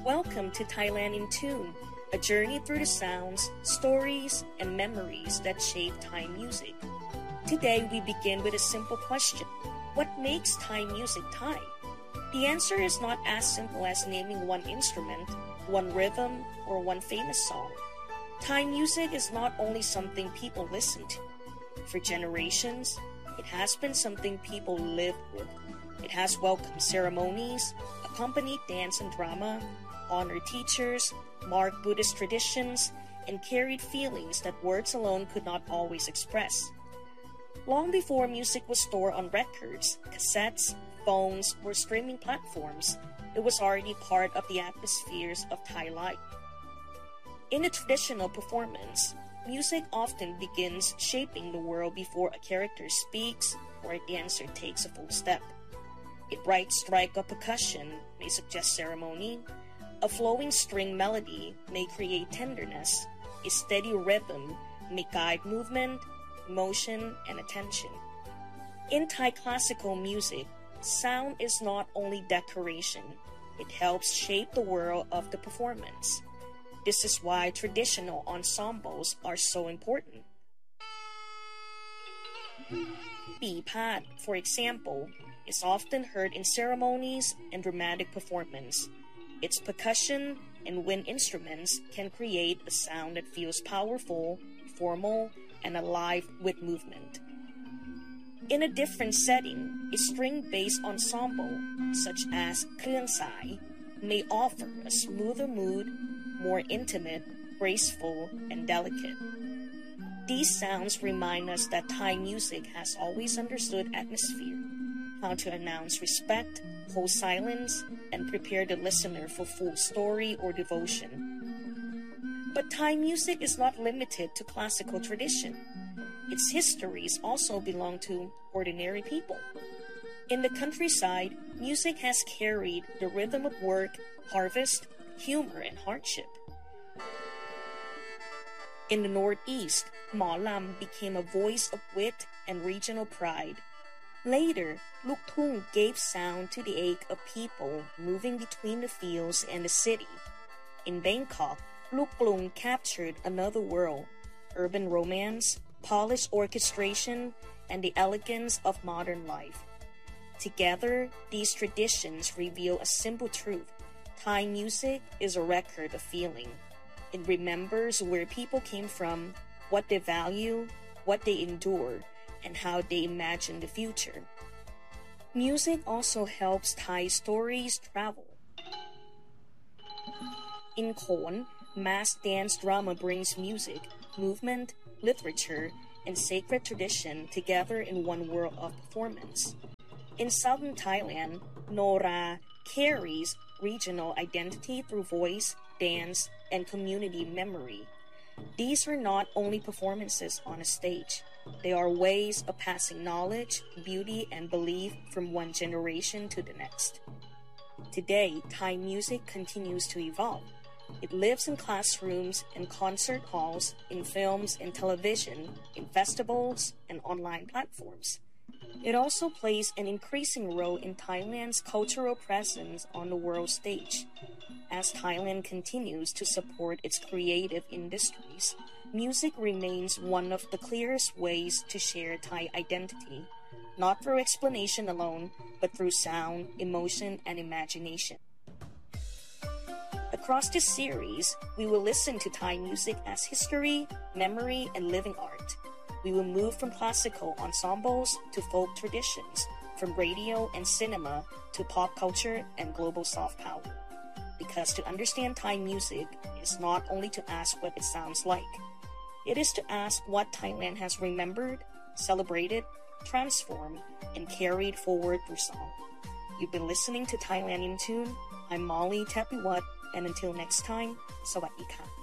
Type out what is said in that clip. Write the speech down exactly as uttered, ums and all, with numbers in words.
Welcome to Thailand in Tune, a journey through the sounds, stories, and memories that shape Thai music. Today we begin with a simple question. What makes Thai music Thai? The answer is not as simple as naming one instrument, one rhythm, or one famous song. Thai music is not only something people listen to. For generations, it has been something people lived with. It has welcomed ceremonies, accompanied dance and drama, honored teachers, marked Buddhist traditions, and carried feelings that words alone could not always express. Long before music was stored on records, cassettes, phones, or streaming platforms, it was already part of the atmospheres of Thai life. In a traditional performance, music often begins shaping the world before a character speaks or a dancer takes a full step. A bright strike of percussion may suggest ceremony, a flowing string melody may create tenderness, a steady rhythm may guide movement, emotion, and attention. In Thai classical music, sound is not only decoration, it helps shape the world of the performance. This is why traditional ensembles are so important. Pi Phat, for example, is often heard in ceremonies and dramatic performance. Its percussion and wind instruments can create a sound that feels powerful, formal, and alive with movement. In a different setting, a string-based ensemble, such as Krương Sai, may offer a smoother mood, more intimate, graceful, and delicate. These sounds remind us that Thai music has always understood atmosphere, how to announce respect, hold silence, and prepare the listener for full story or devotion. But Thai music is not limited to classical tradition. Its histories also belong to ordinary people. In the countryside, music has carried the rhythm of work, harvest, humor, and hardship. In the Northeast, Mõ Lam became a voice of wit and regional pride. Later, Luk Thung gave sound to the ache of people moving between the fields and the city. In Bangkok, Luk Blung captured another world, urban romance, polished orchestration, and the elegance of modern life. Together, these traditions reveal a simple truth. Thai music is a record of feeling. It remembers where people came from, what they value, what they endure, and how they imagine the future. Music also helps Thai stories travel. In Khon, mass dance drama brings music, movement, literature, and sacred tradition together in one world of performance. In southern Thailand, Nora carries regional identity through voice, dance, and community memory. These are not only performances on a stage. They are ways of passing knowledge, beauty, and belief from one generation to the next. Today, Thai music continues to evolve. It lives in classrooms and concert halls, in films and television, in festivals and online platforms. It also plays an increasing role in Thailand's cultural presence on the world stage. As Thailand continues to support its creative industries, music remains one of the clearest ways to share Thai identity, not through explanation alone, but through sound, emotion, and imagination. Across this series, we will listen to Thai music as history, memory, and living art. We will move from classical ensembles to folk traditions, from radio and cinema to pop culture and global soft power. Because to understand Thai music is not only to ask what it sounds like, it is to ask what Thailand has remembered, celebrated, transformed, and carried forward through song. You've been listening to Thailand in Tune. I'm Molly Tepiwat, and until next time, Sawadee Ka.